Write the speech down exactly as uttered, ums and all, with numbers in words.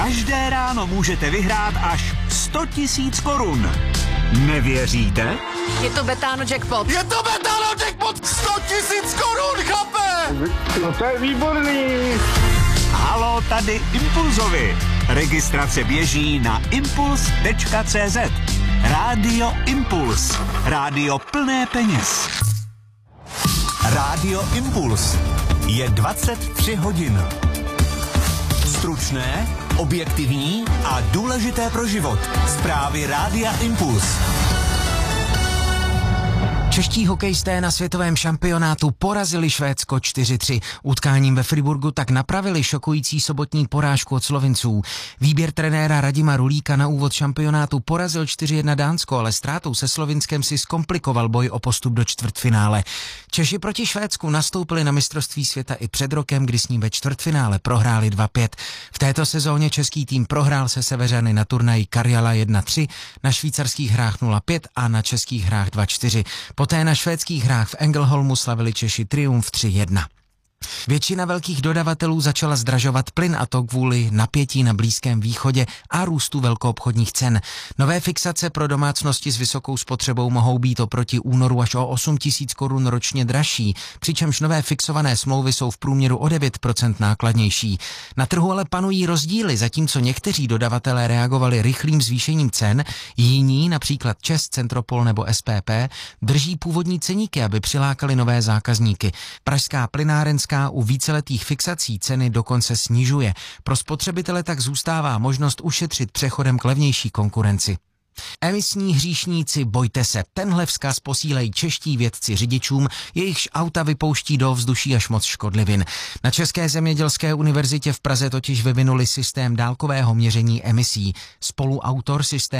Každé ráno můžete vyhrát až sto tisíc korun. Nevěříte? Je to Betano jackpot. Je to Betano jackpot! sto tisíc korun, chlape! No to je výborný. Halo, tady Impulzovi. Registrace běží na impuls tečka cé zet. Rádio Impuls. Rádio plné peněz. Rádio Impuls. Je dvacet tři hodin. Stručné, objektivní a důležité pro život. Zprávy Rádia Impuls. Čeští hokejisté na světovém šampionátu porazili Švédsko čtyři tři. Utkáním ve Friburgu tak napravili šokující sobotní porážku od Slovinců. Výběr trenéra Radima Rulíka na úvod šampionátu porazil čtyři jedna Dánsko, ale ztrátou se Slovinskem si zkomplikoval boj o postup do čtvrtfinále. Češi proti Švédsku nastoupili na mistrovství světa i před rokem, kdy s ním ve čtvrtfinále prohráli dva pět. V této sezóně český tým prohrál se Severany na turnaji Karjala jedna tři, na švýcarských hrách nula pět a na českých hrách dva čtyři. Poté na švédských hrách v Ängelholmu slavili Češi triumf tři jedna. Většina velkých dodavatelů začala zdražovat plyn, a to kvůli napětí na Blízkém východě a růstu velkoobchodních cen. Nové fixace pro domácnosti s vysokou spotřebou mohou být oproti únoru až o osm tisíc korun ročně dražší, přičemž nové fixované smlouvy jsou v průměru o devět procent nákladnější. Na trhu ale panují rozdíly, zatímco někteří dodavatelé reagovali rychlým zvýšením cen, jiní, například ČEZ, Centropol nebo S P P, drží původní ceníky, aby přilákali nové zákazníky. Pražská plynárenská u víceletých fixací ceny dokonce snižuje. Pro spotřebitele tak zůstává možnost ušetřit přechodem k levnější konkurenci. Emisní hříšníci, bojte se. Tenhle vzkaz posílají čeští vědci řidičům, jejichž auta vypouští do ovzduší až moc škodlivin. Na České zemědělské univerzitě v Praze totiž vyvinuli systém dálkového měření emisí. Spoluautor systému